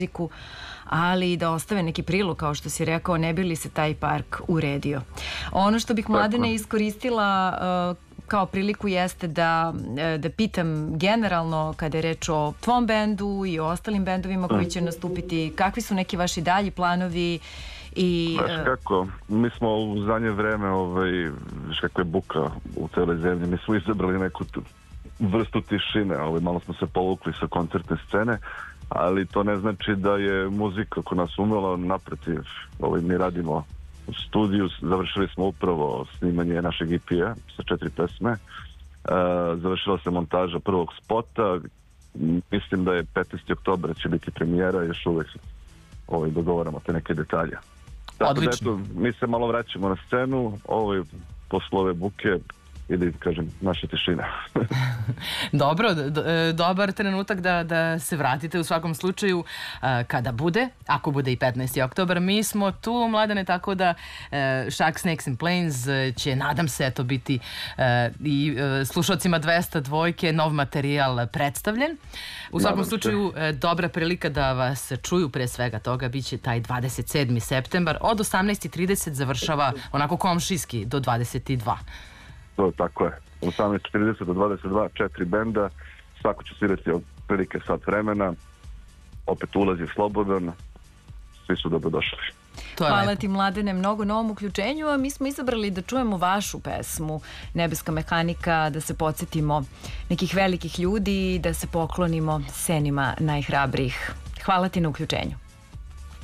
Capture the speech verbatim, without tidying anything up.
muziku, ali da ostave neki prilog, kao što si rekao, ne bi li se taj park uredio. Ono što bih, Mladene, iskoristila uh, kao priliku jeste da, da pitam generalno kada je reč o tvom bendu i o ostalim bendovima koji će nastupiti, kakvi su neki vaši dalji planovi i... Znaš kako, mi smo u zadnje vreme, ovaj, znaš kako je buka u celoj zemlji, mi smo izabrali neku vrstu tišine, ovaj, malo smo se povukli sa koncertne scene, ali to ne znači da je muzika kod nas umela, naprotiv, ovaj, mi radimo u studiju, završili smo upravo snimanje našeg E P-a sa četiri pesme, uh, završila se montaža prvog spota, mislim da je petnaestog oktobra će biti premijera, još uvek ovaj, dogovaramo te neke detalje. Tako da, eto, mi se malo vraćamo na scenu, ovaj, posle ove buke ili, kažem, naša tišina. Dobro, dobar trenutak da, da se vratite u svakom slučaju kada bude, ako bude i petnaesti oktobar. Mi smo tu, Mladene, tako da Shaq, Snakes and Planes će, nadam se, eto, biti i slušalcima dvesta dvojke nov materijal predstavljen. U svakom slučaju, dobra prilika da vas čuju, pre svega toga, bit će taj dvadeset sedmi septembar. Od osamnaest i trideset završava onako komšijski do dvadeset dva. To tako je. osamnaest i trideset do dvadeset dva, četiri benda, svako će svirati od prilike sat vremena, opet ulaz je slobodan, svi su dobrodošli. Hvala ti, Mladene, mnogo na ovom uključenju, a mi smo izabrali da čujemo vašu pesmu Nebeska mehanika, da se podsjetimo nekih velikih ljudi i da se poklonimo senima najhrabrijih. Hvala ti na uključenju.